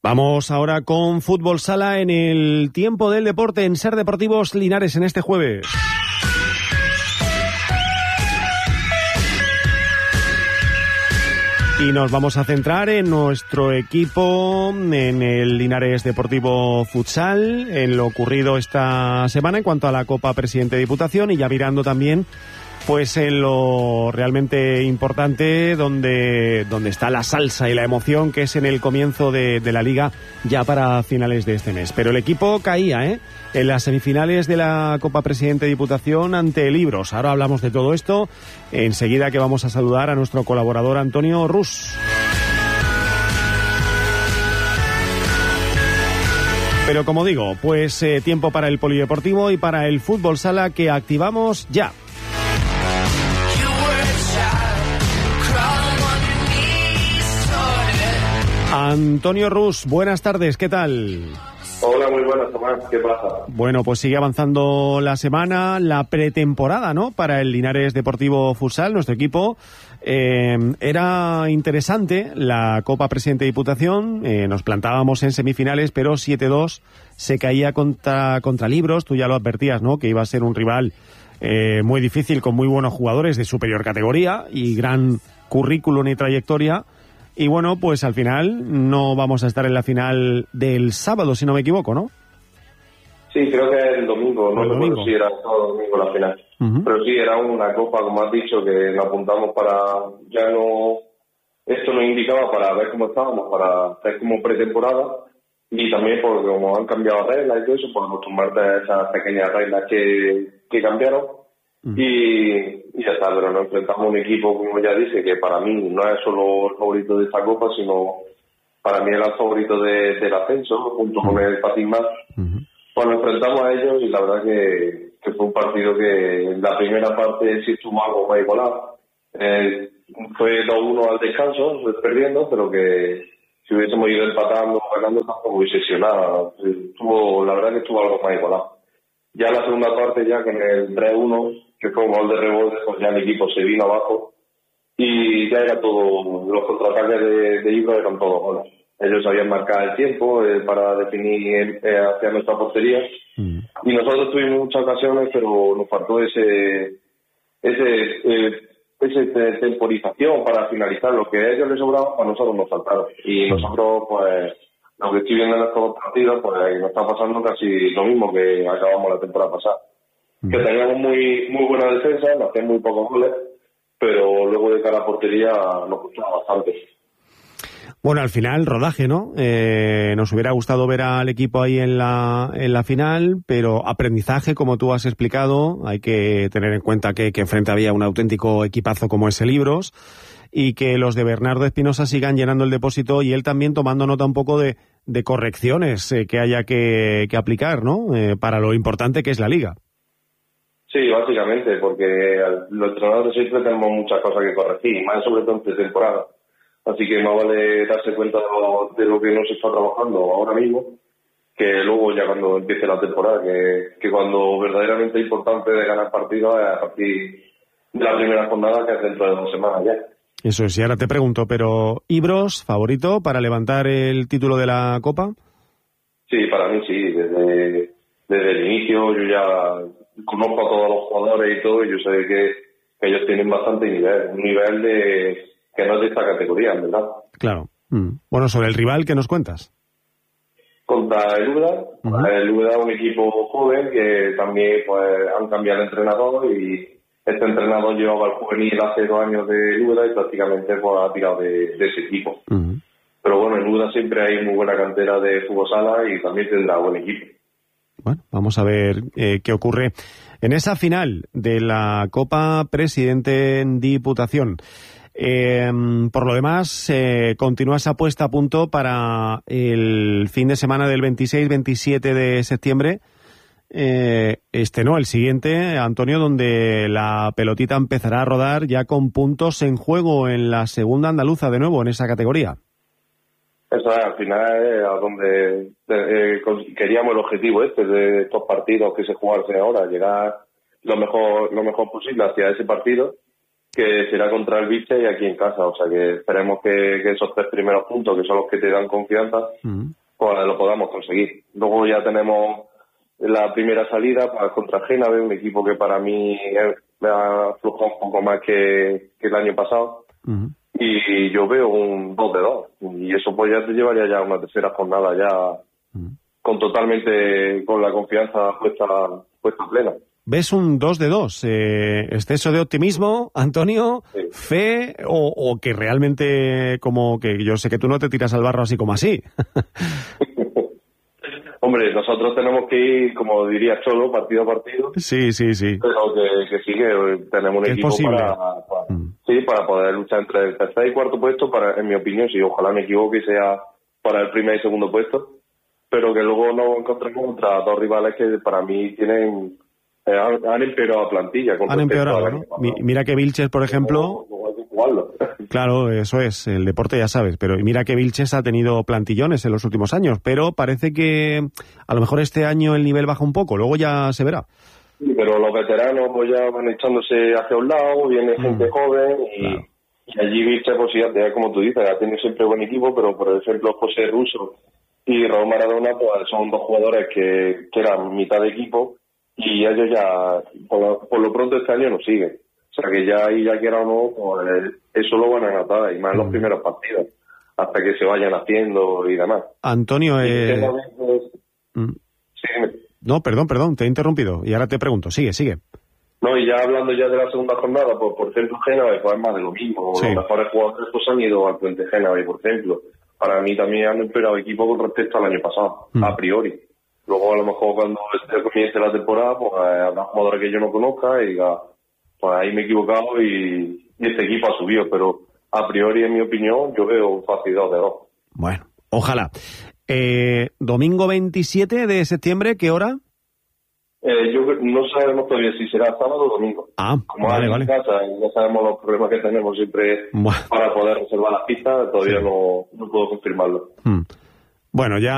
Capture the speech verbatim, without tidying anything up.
Vamos ahora con Fútbol Sala en el tiempo del deporte en Ser Deportivos Linares en este jueves. Y nos vamos a centrar en nuestro equipo, en el Linares Deportivo Futsal, en lo ocurrido esta semana en cuanto a la Copa Presidente de Diputación y ya mirando también pues en lo realmente importante donde, donde está la salsa y la emoción, que es en el comienzo de, de la Liga ya para finales de este mes. Pero el equipo caía ¿eh? en las semifinales de la Copa Presidente de Diputación ante Libros. Ahora hablamos de todo esto enseguida, que vamos a saludar a nuestro colaborador Antonio Rus. Pero como digo, pues eh, tiempo para el polideportivo y para el fútbol sala, que activamos ya. Antonio Rus, buenas tardes, ¿qué tal? Hola, muy buenas, Tomás, ¿qué pasa? Bueno, pues sigue avanzando la semana, la pretemporada, ¿no?, para el Linares Deportivo Futsal, nuestro equipo. Eh, era interesante la Copa Presidente de Diputación, eh, nos plantábamos en semifinales, pero siete dos se caía contra, contra Libros. Tú ya lo advertías, ¿no?, que iba a ser un rival eh, muy difícil, con muy buenos jugadores de superior categoría y gran currículum y trayectoria. Y bueno, pues al final no vamos a estar en la final del sábado, si no me equivoco, ¿no? Sí, creo que es el domingo, no recuerdo si era todo domingo la final. Uh-huh. Pero sí, era una copa, como has dicho, que nos apuntamos para, ya no, esto nos indicaba para ver cómo estábamos, para hacer como pretemporada, y también porque como han cambiado reglas y todo eso, pues acostumbrarte a esas pequeñas reglas que, que cambiaron. Uh-huh. Y, y ya está, pero nos enfrentamos a un equipo, como ya dice, que para mí no es solo el favorito de esta copa, sino para mí era el favorito de, del ascenso, junto uh-huh. con el Patín Más. Uh-huh. Pues nos enfrentamos a ellos y la verdad que, que fue un partido que en la primera parte sí estuvo algo más igualado. Eh, fue dos uno al descanso, perdiendo, pero que si hubiésemos ido empatando o ganando tampoco hubiese sido nada. Estuvo, la verdad que estuvo algo más igualado. Ya en la segunda parte, ya con el tres uno, que fue un gol de rebote, pues ya el equipo se vino abajo y ya era todo, los contraataques de, de Ibra eran todos goles. Ellos habían marcado el tiempo eh, para definir eh, hacia nuestra portería mm. y nosotros tuvimos muchas ocasiones, pero nos faltó ese ese eh, esa temporización para finalizar. Lo que a ellos les sobraba, pues a nosotros nos faltaron. Y nosotros, pues, lo que estoy viendo en estos partidos, pues nos está pasando casi lo mismo que acabamos la temporada pasada. Mm. Que teníamos muy muy buena defensa, nos hacían muy pocos goles, pero luego de cara a portería nos costaba bastante. Bueno, al final, rodaje, ¿no? Eh, nos hubiera gustado ver al equipo ahí en la en la final, pero aprendizaje, como tú has explicado. Hay que tener en cuenta que, que enfrente había un auténtico equipazo como ese Libros, y que los de Bernardo Espinosa sigan llenando el depósito y él también tomando nota un poco de, de correcciones eh, que haya que, que aplicar, ¿no? Eh, para lo importante que es la Liga. Sí, básicamente, porque los entrenadores siempre tenemos muchas cosas que corregir, más sobre todo en pretemporada. Así que más vale darse cuenta de lo, de lo que no se está trabajando ahora mismo, que luego ya cuando empiece la temporada, que, que cuando verdaderamente es importante de ganar partidos es a partir de la primera jornada, que es dentro de dos semanas ya. Eso es, y ahora te pregunto, pero ¿Ibros favorito para levantar el título de la Copa? Sí, para mí sí, desde, desde el inicio yo ya conozco a todos los jugadores y todo, y yo sé que, que ellos tienen bastante nivel, un nivel de que no es de esta categoría, en verdad. Claro. Mm. Bueno, sobre el rival, ¿qué nos cuentas? Contra el Úbeda, uh-huh. el Úbeda es un equipo joven que también pues han cambiado de entrenador, y este entrenador llevaba el juvenil hace dos años de Úbeda y prácticamente pues, ha tirado de, de ese equipo. Uh-huh. Pero bueno, en Úbeda siempre hay muy buena cantera de fútbol sala y también tendrá buen equipo. Bueno, vamos a ver eh, qué ocurre en esa final de la Copa Presidente en Diputación. Eh, por lo demás, eh, continúa esa puesta a punto para el fin de semana del veintiséis veintisiete de septiembre. Eh, este no, el siguiente, Antonio, donde la pelotita empezará a rodar ya con puntos en juego en la segunda andaluza de nuevo en esa categoría. Eso es, al final es a donde eh, queríamos el objetivo este de estos partidos que se jugarse ahora, llegar lo mejor lo mejor posible hacia ese partido, que será contra el Viste y aquí en casa. O sea que esperemos que, que esos tres primeros puntos, que son los que te dan confianza, uh-huh. pues lo podamos conseguir. Luego ya tenemos la primera salida para contra Génave, un equipo que para mí me ha aflojado un poco más que, que el año pasado. Uh-huh. Y yo veo un dos de dos. Y eso pues ya te llevaría ya a una tercera jornada ya uh-huh. con totalmente, con la confianza puesta, puesta plena. ¿Ves un dos de dos? Eh, ¿Exceso de optimismo, Antonio? Sí. ¿Fe? O, ¿O que realmente, como que yo sé que tú no te tiras al barro así como así? Hombre, nosotros tenemos que ir, como diría Cholo, partido a partido. Sí, sí, sí. Pero que, que sí, que tenemos un equipo para, para, mm. sí, para poder luchar entre el tercer y cuarto puesto, para, en mi opinión, si ojalá me equivoque, sea para el primer y segundo puesto. Pero que luego nos encontremos contra dos rivales que para mí tienen... Eh, han, han empeorado la plantilla. Han empeorado, ¿no? Mira que Vilches, por ejemplo... Claro, eso es, el deporte ya sabes, pero mira que Vilches ha tenido plantillones en los últimos años, pero parece que a lo mejor este año el nivel baja un poco, luego ya se verá. Sí, pero los veteranos pues ya van echándose hacia un lado, viene mm. gente joven y, claro. y allí Vilches, pues ya, como tú dices, ha tenido siempre buen equipo, pero por ejemplo José Russo y Raúl Maradona pues son dos jugadores que, que eran mitad de equipo y ellos ya, por lo, por lo pronto este año no siguen. O sea que ya ahí, ya quiera o no, pues eso lo van a notar, y más en los mm. primeros partidos, hasta que se vayan haciendo y demás. Antonio, eh... Veces... mm. sí, no, perdón, perdón, te he interrumpido, y ahora te pregunto, sigue, sigue. No, y ya hablando ya de la segunda jornada, pues por ejemplo Génave, pues es más de lo mismo, sí. Los mejores jugadores pues han ido al Puente Génave, por ejemplo. Para mí también han empeorado equipo con respecto al año pasado, mm. a priori. Luego a lo mejor cuando comience la temporada, pues eh, habrá jugadores que yo no conozca y diga... Pues ahí me he equivocado y, y este equipo ha subido, pero a priori, en mi opinión, yo veo fácil dos de dos. Bueno, ojalá. Eh, domingo veintisiete de septiembre, ¿qué hora? Eh, yo no sabemos todavía si será sábado o domingo. Ah, Como vale, hay vale. en casa y ya sabemos los problemas que tenemos siempre bueno. para poder reservar las pistas, todavía sí. no, no puedo confirmarlo. Hmm. Bueno, ya...